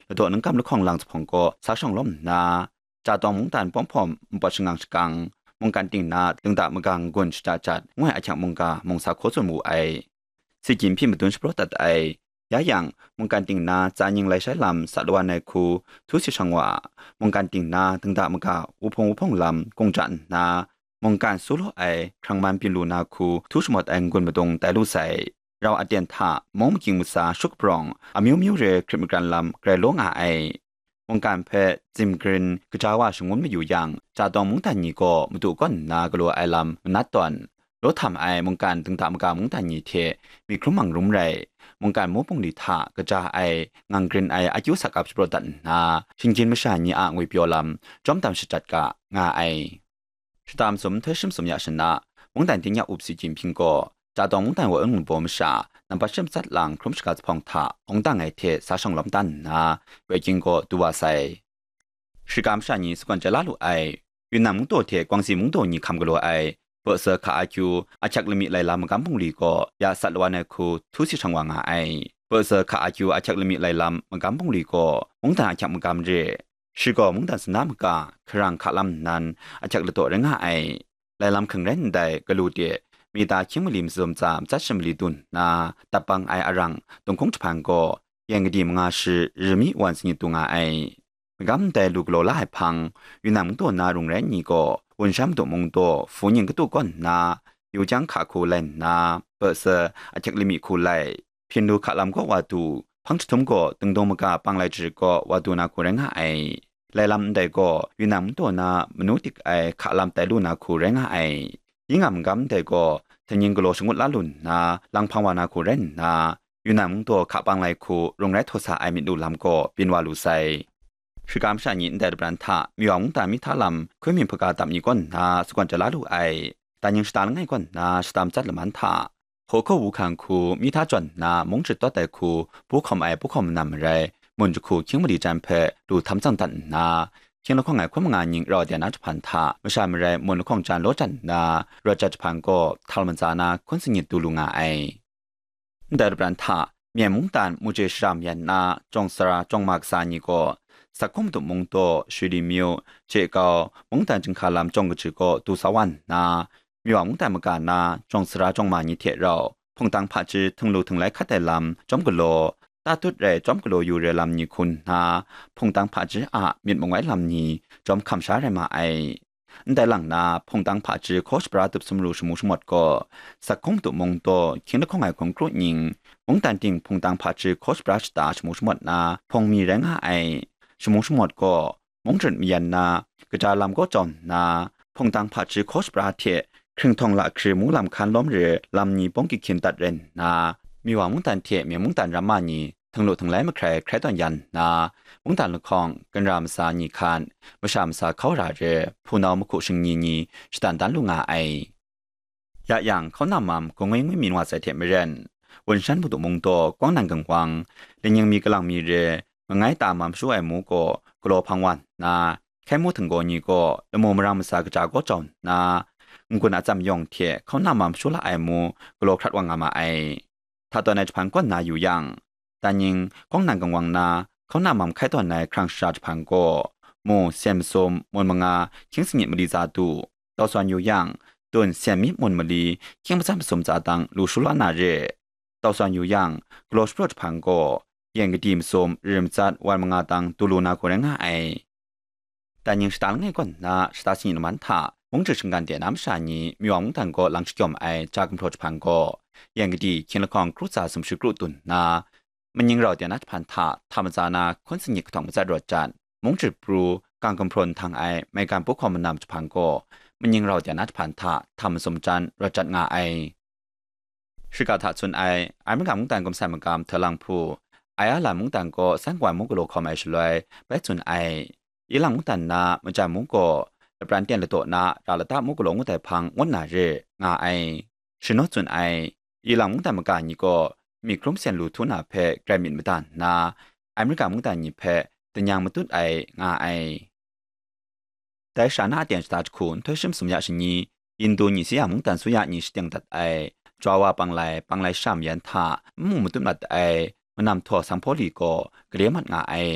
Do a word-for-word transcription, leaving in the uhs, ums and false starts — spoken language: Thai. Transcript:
ตัวนึงกำลังของหลังสพองก็สาช่องล้มนาจ่าตองมุงตันป้อมพอมปชงังสกังมงการติงนาตึงตะมกังกวนชจัดจัดงวยอาชังมงกามงสาโคส่วนหมู่ไอสิจิมพิมตุนสปรตัดไอยาอย่างมงการติงนาจายิงไลใช้ลำสัตวันในคูทุสิชังว่ามงการติงนาตึงตะมกาอุพงอุพงลำกงจันนามงการสุโลไอครั้งมันปิลูนาคูทุสมดแองกวนมาตรงแต่ลูใส่เราอเดียนท่ามงกิงมุสาชุกปรองอมิวมิวเรคริมกันลำไกรลงอาไอวงการเพจจิมกรินกระจาว่าชงวนไม่อยู่อย่างจ่าตองมุงตันนีก็มาดูก้อนนากลัวไอลำนัดตอนรถทำไอมงการตึงตามกามุงตันนีเทมีคลุ้มมังรุมไรมงการมุปงดิธากระจาไองังกรินไออายุสักกับสปรตันนาชิงจินไม่ใช่นีอ่างวิปโยลำจอมตามสจัดกะงาไอสตามสมเทชิมสมยาชนะมงตันติงยาอุบสิจิมพิงก็จ่าตองมุงตันว่าเอิงบอมชานำปัจฉิมสัตหลังครุมสกัดพองถาองตังไอเทสาช่องลำตันนาเวจิงก็ตัวใส่是感谢你是关着拉路爱，云南蒙多铁广西蒙多你看个罗爱，不是卡阿丘阿切里米来拉么甘蓬里个，也萨罗那库土西长王爱，不是卡阿丘阿切里米来拉么甘蓬里个，蒙丹阿切么甘热，是个蒙丹是哪么个，可让卡拉南阿切里多人爱，来拉么肯人代个路的。มีตาเขียงมลิมสมจามจัดชมลิดุนนาตะปังไออารังตรงคงจะพังก็ยังดีมงาสือ日มีวันสิงตุงไอกำแต่ลูกโลลาให้พังอยู่นำตัวนาโรงแรมนี้ก็วันช้ำตัวมงตัวฝูงยิงก็ตัวก้อนนาอยู่จังขาคูเลนนาเปิดเสออาจจะลิมิคูไลเพียงดูขาลำก็ว่าดูพังชุมก็ตึงตรงมกาปังไลจือก็ว่าดูนาคูแรงไอไลลำได้ก็อยู่นำตัวนามนุษย์ไอขาลำแต่ลูนาคูแรงไอยิ่งอ่ำกำแต่ก็ทั้งยิงกโลสงุดละลุนนาลังพังวานาคูเรนนาอยู่นำตัวขาปังไลคูโรงแรมโทสาไอมิดูลำก็เป็นวาลูไซ是感谢你带的不然他มี王大米他ลำคุยมีพกาตามนี้ก่อนนาสกวนจะลาลูไอแต่ยังสตาร์ลง่ายก่อนนาสตามจัดละมันท่าหัวข้อวูคังคูมีท่าจวนนามงจุดต่อแต่คูผู้คอมไอผู้คอมนำไรมุนจุคูเชียงบดีจันเพดูทำจังตันนาเชียงละข้องไงความงานยิงรอเดียนัดพันท่าไม่ใช่อะไรมุนละข้องจานโลจันนารอจัดพันก็ทามันจานาคนสิงิดดูลุงไอแต่บรันท่าเมียมุงตันมุเจชรามยันนาจงสระจงมากสานีก็สักคมตุมงโตสุริมิวเจเกามงตันจึงขาลำจงกจิโกตุสวันนามีว่ามงตันมกานาจงสระจงมานิเทเราพงตังผาจืถึงลูถึงไหลคัดแต่ลำจอมกโลตาตุดเรจอมกโลอยู่เรลำนี้คุณนาพงตังผาจือามีดมงไว้ลำนี้จอมคำช้าไรมาไอแต่หลังนาพงตังผาจืโคชปราตุบสมรูสมุสมดก็สักคมตุมงโตเขียนข้องไอของกรุยิงมงตันติงพงตังผาจืโคชปราชตาสมุสมดนาพงมีแรงไอสมองสมดก็มงจุนมียันนากระจาลำก็จอนนาพงตังผาจืโคสปราเทครึ่งทองละคือมูลำคันล้อมเรือลำนี้ป้องกิเขียนตัดเรนนามีว่ามุงตันเทมีมุงตันรามานีทั้งโลทั้งไหลมาใครใครตอนยันนามุงตันละคองกันรามสานีคานมาชามสาเขาราเรผู้นาวมคุชิงนีนีสตันดันลุงอาไอยะอย่างเขานำมามคงไม่มีว่าใส่เทมเรนวันฉันผู้ตุมงโตกว้างนังกังวังและยังมีกำลังมีเรเมื่อไงตามมามช่วยมูก็กลัวพังวันนาแค่มูถึงกอนี้ก็ละโมมรามสากจาก็จอนนางกุนอาจำยองเทเขานำมามช่วยละไอมูกลัวครัดวังอามาไอถ้าตอนในพังก้นนาอยู่ยังแต่ยิงก้องนางกังวังนาเขานำมามใครตอนในครั้งชาติพังก็มูเซมสมมนมังอาเคียงสิงห์มดีจาตูต่อส่วนอยู่ยังต้นเสียมิมนมลีเคียงประจำผสมจาตังลูชุลานาเรต่อส่วนอยู่ยังกลัวสปรดพังก็ยังกดีมสมเริ่มจัดวันมงาตังตุลูนาโคเรงไอแต่ยังสตาร์ง่ายกว่านาสตาร์สินมันท่ามงจุชงการเดียน้ำชานีมีวังมุงตันก็หลังชิจอมไอจากกำพดพังก็ยังกดีเขียนละครครุษาสมชุกรุตุนนามันยังรอเดียนัดพันท่าธรรมจานาคนสนิทของพระจัดรจันมงจุปรูการกำพลทางไอไม่การปกครองมันนำจุพังก็มันยังรอเดียนัดพันท่าธรรมสมจันรจัดงาไอชิกาถัดส่วนไอไอไม่การมุงตันกำใส่มกามเทลังพูไอ้อาหลานมุงตันก็สังกว่ามุกโลคอมไอชลอยไปจนไออีหลังมุงตันนามันจะมุกก็ปราณเตียนละตัวนาดาลตามุกโลมุแต่พังวันนาเรงาไอชิโนจนไออีหลังมุงตันมกานี่ก็มีครมเสียนลูทุนาเพแกรมินมตันนาอเมริกามุงตันนี่เพแต่ยังมาตุ้ดไองาไอแต่ชาหน้าเตียนสตาร์คูนถ้าชิมสมยาชินีอินโดนีเซียมุงตันสุยานี่สเตียงตัดไอจาวาปังไลปังไลชามยันท่ามุมมุตุนัดไอมันนำถั่วสังพอลีก็เกลียมันงาไอ